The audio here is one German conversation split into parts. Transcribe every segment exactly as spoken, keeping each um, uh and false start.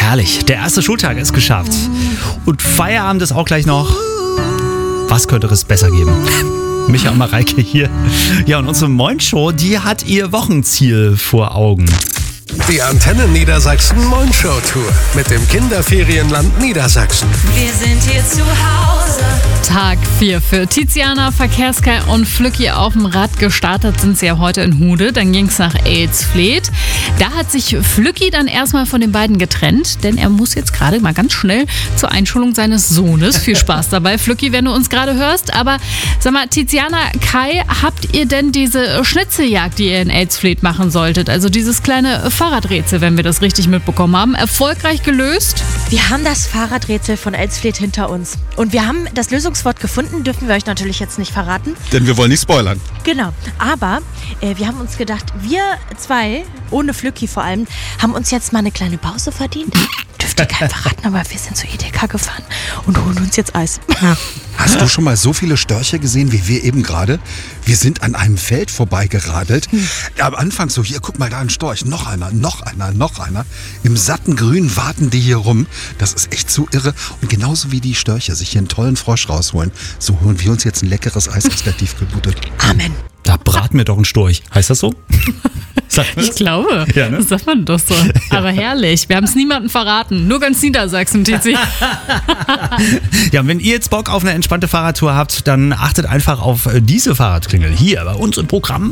herrlich. Der erste Schultag ist geschafft. Und Feierabend ist auch gleich noch. Was könnte es besser geben? Micha und Mareike hier. Ja, und unsere Moin-Show, die hat ihr Wochenziel vor Augen. Die Antennen Niedersachsen Moin-Show Tour mit dem Kinderferienland Niedersachsen. Wir sind hier zu Hause. Tag vier für Tiziana, Verkehrskai und Flücki auf dem Rad. Gestartet sind sie ja heute in Hude, dann ging es nach Elsfleth. Da hat sich Flücki dann erstmal von den beiden getrennt, denn er muss jetzt gerade mal ganz schnell zur Einschulung seines Sohnes. Viel Spaß dabei, Flücki, wenn du uns gerade hörst. Aber sag mal, Tiziana, Kai, habt ihr denn diese Schnitzeljagd, die ihr in Elsfleth machen solltet, also dieses kleine Fahrradrätsel, wenn wir das richtig mitbekommen haben, erfolgreich gelöst? Wir haben das Fahrradrätsel von Elsfleth hinter uns. Und wir haben das Lösungswort gefunden, dürfen wir euch natürlich jetzt nicht verraten. Denn wir wollen nicht spoilern. Genau, aber äh, wir haben uns gedacht, wir zwei, ohne Flücki vor allem, haben uns jetzt mal eine kleine Pause verdient. Dürft ihr keinen verraten, aber wir sind zu Edeka gefahren und holen uns jetzt Eis. Hast du schon mal so viele Störche gesehen wie wir eben gerade? Wir sind an einem Feld vorbeigeradelt. Hm. Am Anfang so, hier, guck mal da ein Storch, noch einer, noch einer, noch einer. Im satten Grün warten die hier rum. Das ist echt so irre. Und genauso wie die Störche sich hier einen tollen Frosch rausholen, so holen wir uns jetzt ein leckeres Eis aus der Tiefkühlbude. Amen. Da braten wir doch einen Storch. Heißt das so? Sagt man das? Ich glaube, ja, ne? Das sagt man doch so. Aber herrlich, wir haben es niemandem verraten. Nur ganz Niedersachsen, Tizi. Ja, und wenn ihr jetzt Bock auf eine entspannte Fahrradtour habt, dann achtet einfach auf diese Fahrradklingel hier bei uns im Programm.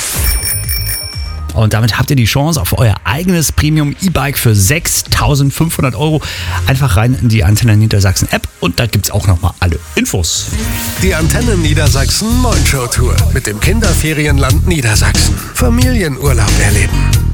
Und damit habt ihr die Chance auf euer eigenes Premium-E-Bike für sechstausendfünfhundert Euro. Einfach rein in die Antennen Niedersachsen App und da gibt's auch nochmal alle Infos. Die Antennen Niedersachsen Moin-Show Tour mit dem Kinderferienland Niedersachsen. Familienurlaub erleben.